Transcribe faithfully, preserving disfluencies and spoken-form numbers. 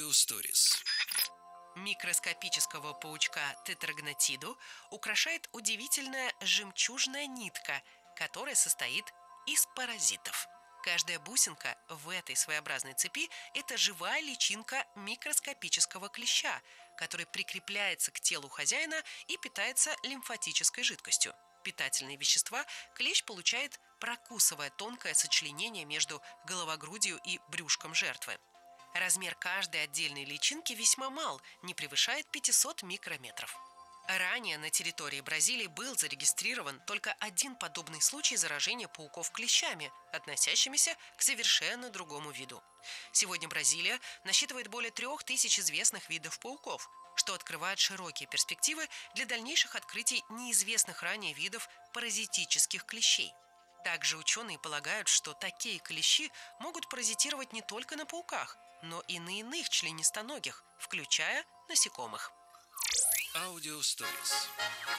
Аудиосторис. Микроскопического паучка тетрагнатиду украшает удивительная жемчужная нитка, которая состоит из паразитов. Каждая бусинка в этой своеобразной цепи – это живая личинка микроскопического клеща, который прикрепляется к телу хозяина и питается лимфатической жидкостью. Питательные вещества клещ получает, прокусывая тонкое сочленение между головогрудью и брюшком жертвы. Размер каждой отдельной личинки весьма мал, не превышает пятьсот микрометров. Ранее на территории Бразилии был зарегистрирован только один подобный случай заражения пауков клещами, относящимися к совершенно другому виду. Сегодня Бразилия насчитывает более трех тысяч известных видов пауков, что открывает широкие перспективы для дальнейших открытий неизвестных ранее видов паразитических клещей. Также ученые полагают, что такие клещи могут паразитировать не только на пауках, но и на иных членистоногих, включая насекомых. Аудиосторис.